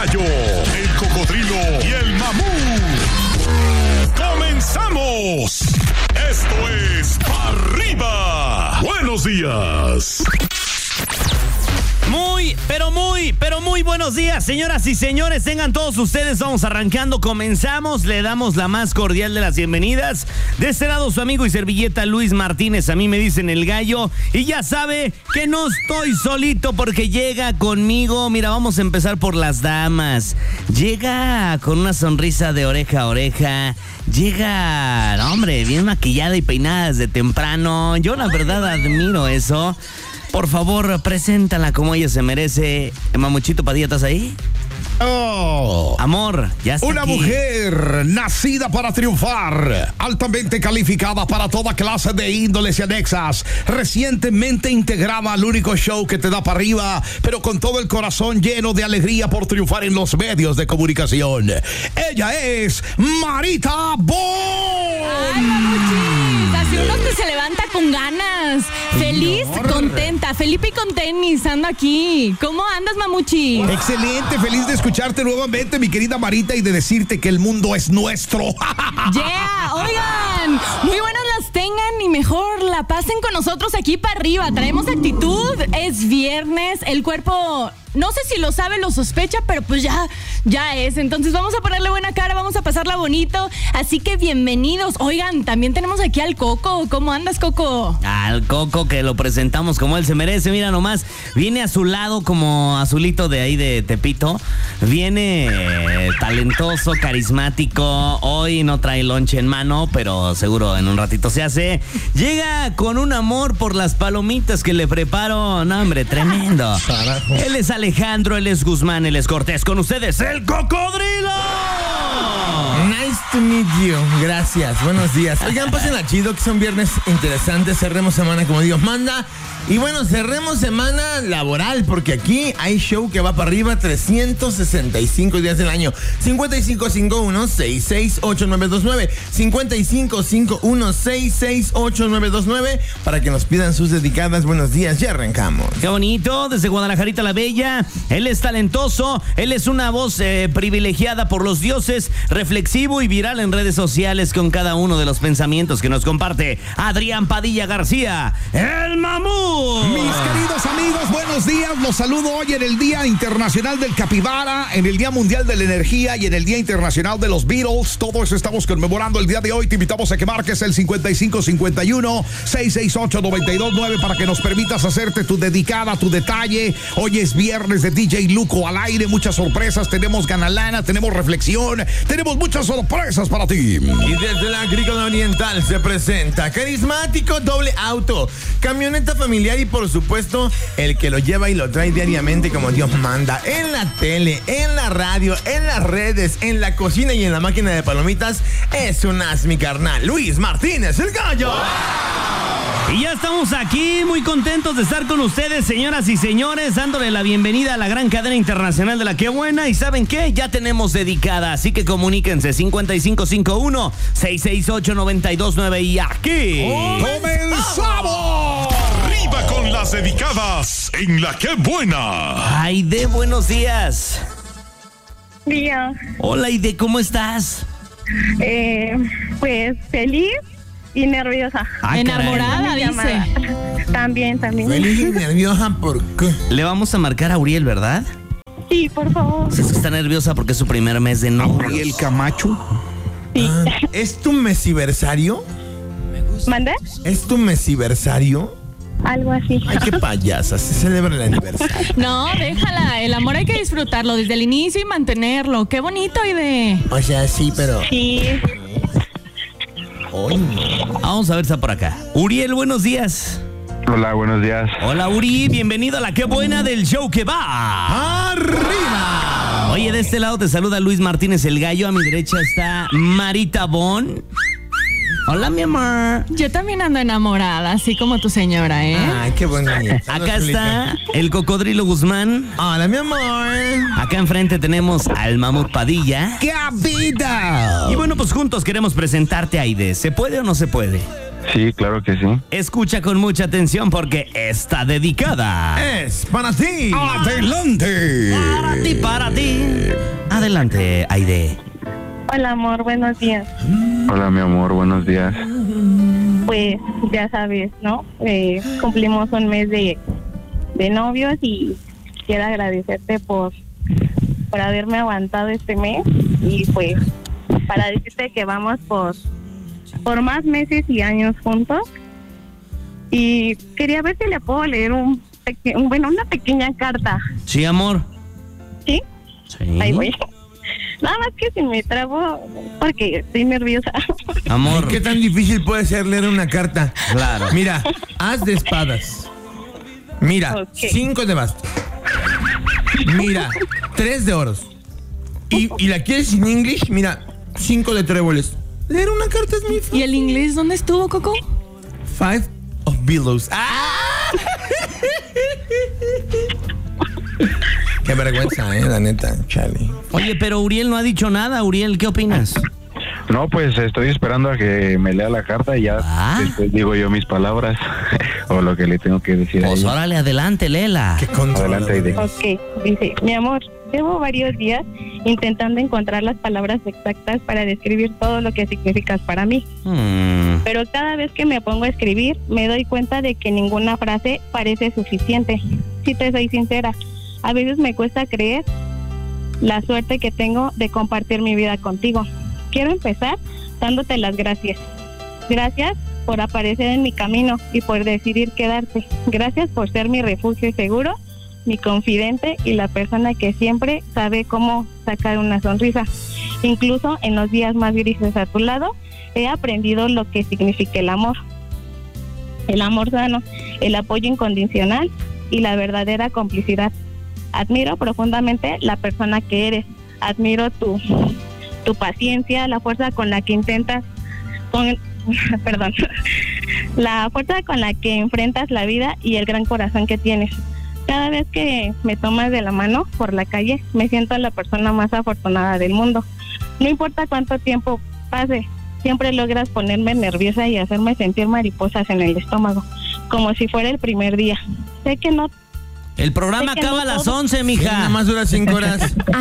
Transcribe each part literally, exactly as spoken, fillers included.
Gallo, el Cocodrilo y el Mamut. ¡Comenzamos! Esto es Pa' Arriba. Buenos días. Muy, pero muy, pero muy buenos días, señoras y señores. Tengan todos ustedes, vamos arrancando, comenzamos. Le damos la más cordial de las bienvenidas. De este lado, su amigo y servilleta Luis Martínez. A mí me dicen el Gallo. Y ya sabe que no estoy solito porque llega conmigo. Mira, vamos a empezar por las damas. Llega con una sonrisa de oreja a oreja. Llega, no, hombre, bien maquillada y peinada desde temprano. Yo la verdad admiro eso. Por favor, preséntala como ella se merece. Mamuchito Padilla, ¿estás ahí? Oh, Amor, ya está una aquí. mujer nacida para triunfar, altamente calificada para toda clase de índoles y anexas, recientemente integrada al único show que te da para arriba, pero con todo el corazón lleno de alegría por triunfar en los medios de comunicación. Ella es Marita Bon. ¡Ay, Mamuchis! Así uno que se levanta con ganas. Feliz, Señor. contenta. Felipe y con tenis, ando aquí. ¿Cómo andas, Mamuchi? Excelente, feliz de escucharte nuevamente, mi querida Marita, y de decirte que el mundo es nuestro. ¡Yeah! Oigan, muy buenas las tengan y mejor la pasen con nosotros aquí para arriba. Traemos actitud, es viernes, el cuerpo... No sé si lo sabe, lo sospecha, pero pues ya, ya es. Entonces vamos a ponerle buena cara, vamos a pasarla bonito. Así que bienvenidos. Oigan, también tenemos aquí al Coco. ¿Cómo andas, Coco? Al Coco, que lo presentamos como él se merece. Mira nomás, viene a su lado como azulito de ahí de Tepito. Viene eh, talentoso, carismático. Hoy no trae lonche en mano, pero seguro en un ratito se hace. Llega con un amor por las palomitas que le preparo. No, hombre, tremendo. Carajo. Él es Alejandro, él es Guzmán, él es Cortés. Con ustedes, el Cocodrilo. Nice to meet you. Gracias. Buenos días. Oigan, pásenla chido, que son viernes interesantes. Cerremos semana como Dios manda. Y bueno, cerremos semana laboral, porque aquí hay show que va para arriba trescientos sesenta y cinco días del año. cincuenta y cinco cincuenta y uno, sesenta y seis, ochenta y nueve veintinueve. cincuenta y cinco cincuenta y uno, sesenta y seis, ochenta y nueve veintinueve. Para que nos pidan sus dedicadas. Buenos días, ya arrancamos. Qué bonito, desde Guadalajarita la Bella. Él es talentoso, él es una voz eh, privilegiada por los dioses, reflexivo y viral en redes sociales con cada uno de los pensamientos que nos comparte Adrián Padilla García, el Mamut. Mis queridos amigos, buenos días. Los saludo hoy en el Día Internacional del Capibara, en el Día Mundial de la Energía y en el Día Internacional de los Beatles. Todo eso estamos conmemorando el día de hoy. Te invitamos a que marques el cincuenta y cinco cincuenta y uno, sesenta y seis ocho, noventa y dos nueve para que nos permitas hacerte tu dedicada, tu detalle. Hoy es viernes de D J Luco al aire. Muchas sorpresas. Tenemos ganalana, tenemos reflexión, tenemos muchas sorpresas para ti. Y desde la Agrícola Oriental se presenta carismático doble auto, camioneta familiar y por supuesto el que lo lleva y lo trae diariamente como Dios manda. En la tele, en la radio, en las redes, en la cocina y en la máquina de palomitas es un as, mi carnal Luis Martínez, el Gallo. Y ya estamos aquí, muy contentos de estar con ustedes, señoras y señores, dándole la bienvenida a la gran cadena internacional de La Qué Buena. Y ¿saben qué? Ya tenemos dedicada, así que comuníquense cincuenta y cinco cincuenta y uno, sesenta y seis ocho, noventa y dos nueve y aquí ¡Comenzamos! Arriba con las dedicadas en La Qué Buena. Aide, buenos días. Día, Hola, Aide, ¿cómo estás? eh, pues feliz y nerviosa. Ah, Enamorada, Mi dice. llamada. También, también. Feliz y nerviosa, ¿por qué? Le vamos a marcar a Uriel, ¿verdad? Sí, por favor. Es que está nerviosa porque es su primer mes de novio. ¿Y el Camacho? Sí. Ah, ¿es tu mesiversario? ¿Mande? ¿Es tu mesiversario? Algo así. Ay, qué payasa, se celebra el aniversario. No, déjala. El amor hay que disfrutarlo desde el inicio y mantenerlo. Qué bonito, Aide. O sea, sí, pero... Sí. Hoy no. Vamos a ver, está por acá. Uriel, buenos días. Hola, buenos días. Hola, Uri, bienvenido a La Qué Buena del show que va ¡Arriba! Oye, de este lado te saluda Luis Martínez el Gallo. A mi derecha está Marita Bon. Hola, mi amor. Yo también ando enamorada, así como tu señora, ¿eh? Ay, qué bonita. Acá está el Cocodrilo Guzmán. Hola, mi amor. Acá enfrente tenemos al Mamut Padilla. ¡Qué vida! Y bueno, pues juntos queremos presentarte, Aide. ¿Se puede o no se puede? Sí, claro que sí. Escucha con mucha atención porque está dedicada. Es para ti. ¡Adelante! Para ti, para ti. Adelante, Aide. Hola, amor, buenos días. Hola, mi amor, buenos días. Pues ya sabes, ¿no? Eh, cumplimos un mes de, de novios y quiero agradecerte por, por haberme aguantado este mes y pues para decirte que vamos por, por más meses y años juntos. Y quería ver si le puedo leer un, peque- un bueno, una pequeña carta. Sí, amor. ¿Sí? Sí. Ahí voy. Nada más que se me trabo porque estoy nerviosa. Amor. ¿Qué tan difícil puede ser leer una carta? Claro. Mira, as de espadas. Mira, Ok. cinco de bastos. Mira, tres de oros. Y, y la quieres en English, mira, cinco de tréboles. Leer una carta es muy fácil. ¿Y el inglés dónde estuvo, Coco? Five of billows. ¡Ah! Qué vergüenza, eh, la neta, Charlie. Oye, pero Uriel no ha dicho nada. Uriel, ¿qué opinas? No, pues estoy esperando a que me lea la carta y ya Ah. después digo yo mis palabras o lo que le tengo que decir a Pues ella. órale, adelante, Lela. Qué controlador. Adelante, Aide. Ok, dice, mi amor, llevo varios días intentando encontrar las palabras exactas para describir todo lo que significas para mí. Hmm. Pero cada vez que me pongo a escribir, me doy cuenta de que ninguna frase parece suficiente. Si te soy sincera, a veces me cuesta creer la suerte que tengo de compartir mi vida contigo. Quiero empezar dándote las gracias. Gracias por aparecer en mi camino y por decidir quedarte. Gracias por ser mi refugio seguro, mi confidente y la persona que siempre sabe cómo sacar una sonrisa. Incluso en los días más grises a tu lado, he aprendido lo que significa el amor. El amor sano, el apoyo incondicional y la verdadera complicidad. Admiro profundamente la persona que eres. Admiro tu, tu paciencia, la fuerza con la que intentas, con, perdón, la fuerza con la que enfrentas la vida y el gran corazón que tienes. Cada vez que me tomas de la mano por la calle, me siento la persona más afortunada del mundo. No importa cuánto tiempo pase, siempre logras ponerme nerviosa y hacerme sentir mariposas en el estómago, como si fuera el primer día. Sé que no... El programa Sé que acaba a no las todo- once, Sí, mija. nada más dura cinco horas.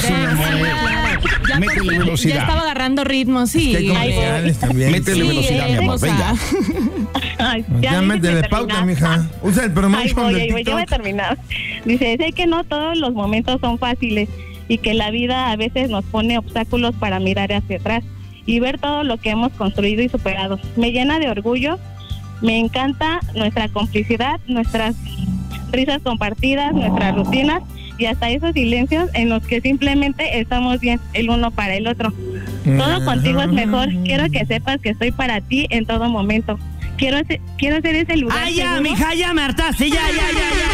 Ajá, ya, Métele por fin, velocidad. ya estaba agarrando ritmo, sí. Es que hay comerciales también. Métele Sí, velocidad, mi eh, amor, o sea, venga. Ay, Ya dices métele que pauta, terminar. mija. Usa el Ay, promotion voy, de ahí voy, ya voy a TikTok. terminar. Dice, sé que no todos los momentos son fáciles y que la vida a veces nos pone obstáculos para mirar hacia atrás y ver todo lo que hemos construido y superado. Me llena de orgullo, me encanta nuestra complicidad, nuestras risas compartidas, nuestras rutinas y hasta esos silencios en los que simplemente estamos bien el uno para el otro. Todo contigo es mejor. Quiero que sepas que estoy para ti en todo momento. Quiero ser, quiero ser ese lugar Ay, ya, seguro. mija, ya me hartaste. Ya, ya, ya, ya,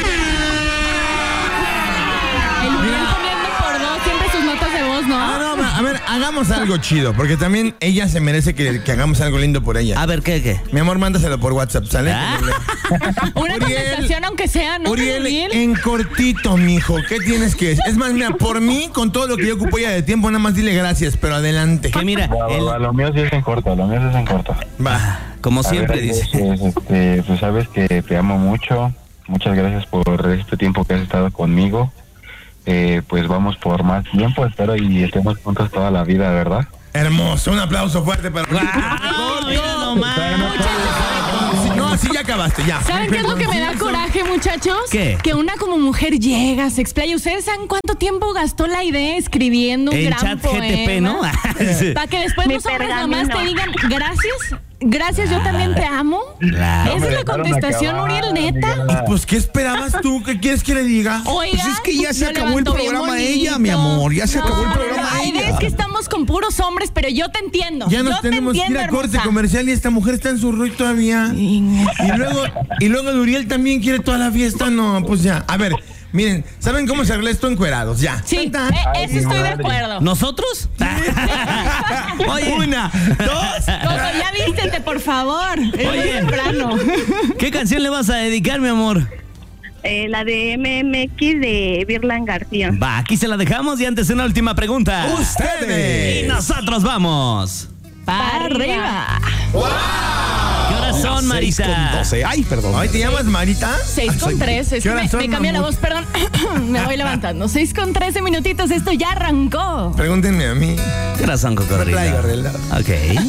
El Uriel comiendo por dos, siempre sus notas de voz, ¿no? Ah, no, ma- a ver, hagamos algo chido, porque también ella se merece que, que hagamos algo lindo por ya. ella. A ver, ¿qué, qué? Mi amor, mándaselo por WhatsApp, ¿sale? Ah. Una Uriel, conversación, aunque sea, ¿no? Uriel, Uriel. en cortito, mijo, ¿qué tienes que decir? Es más, mira, por mí, con todo lo que yo ocupo ya de tiempo, nada más dile gracias, pero adelante. Que mira, Va, va, el- va, lo mío sí es en corto, lo mío sí es en corto. Va. como A siempre ver, dice. pues, este, pues sabes que te amo mucho. Muchas gracias por este tiempo que has estado conmigo. Eh, pues vamos por más tiempo, espero y estemos juntos toda la vida, ¿verdad? Hermoso, un aplauso fuerte para ¡Guau! Mira nomás. No, así ya acabaste, ya. ¿Saben qué es lo que me da coraje, muchachos? ¿Qué? Que una como mujer llega, se explaya. ¿Ustedes saben cuánto tiempo gastó la idea escribiendo un En gran chat poema? G T P, ¿no? Para que después Mi los hombres pergamino. nomás te digan gracias, gracias, yo también te amo. Claro. Esa es la dejaron contestación, acabar, Uriel, neta. amiga. Pues, ¿qué esperabas tú? ¿Qué quieres que le diga? Oiga, Pues es que ya se lo acabó el levantó bien programa bonito. ella, mi amor, ya se acabó el No, programa no, ella. Es que estamos con puros hombres, pero yo te entiendo. Ya yo nos te tenemos que ir entiendo, a corte hermosa. comercial y esta mujer está en su rollo todavía. Y luego, y luego el Uriel también quiere toda la fiesta. No, pues ya. A ver, miren, ¿saben cómo se arregla esto? Encuerados, ya. Sí, Tan, tan. eh, eso estoy de acuerdo. ¿Nosotros? Oye, Una, dos. Coco, ya vístete, por favor. Es muy Oye. temprano. ¿qué canción le vas a dedicar, mi amor? Eh, la de M M X de Virlan García. Va, aquí se la dejamos y antes una última pregunta. Y Ustedes. nosotros vamos. Para arriba. ¿Qué son, Marita? seis con doce. Ay, perdón. ¿Hoy te llamas Marita? seis con trece. Es ¿Qué que me, horas son, me cambia la mamut? voz, perdón. Me voy levantando. seis con trece minutitos. Esto ya arrancó. Pregúntenme a mí. ¿Qué razón, cocodrilo? Traigo reloj. Ok.